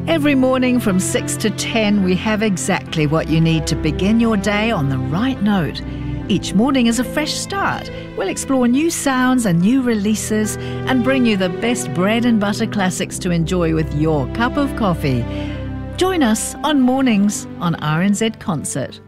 Every morning from 6 to 10, we have exactly what you need to begin your day on the right note. Each morning is a fresh start. We'll explore new sounds and new releases and bring you the best bread and butter classics to enjoy with your cup of coffee. Join us on Mornings on RNZ Concert.